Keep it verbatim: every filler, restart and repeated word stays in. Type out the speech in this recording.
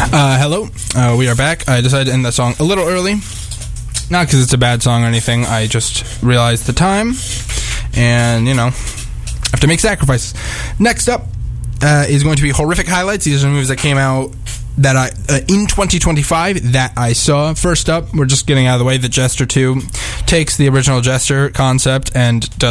Uh, hello, uh, we are back. I decided to end that song a little early. Not because it's a bad song or anything, I just realized the time, and, you know, I have to make sacrifices. Next up uh, is going to be Horrific Highlights. These are movies that came out that I uh, in twenty twenty-five that I saw. First up, we're just getting out of the way, that Jester two takes the original Jester concept and does